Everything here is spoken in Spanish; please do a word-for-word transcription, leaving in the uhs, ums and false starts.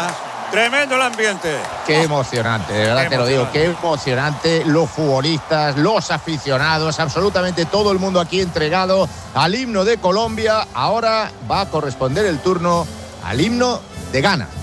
Además, tremendo el ambiente. Qué emocionante, de verdad Qué te lo digo, qué emocionante. Los futbolistas, los aficionados, absolutamente todo el mundo aquí entregado al himno de Colombia. Ahora va a corresponder el turno al himno de Ghana.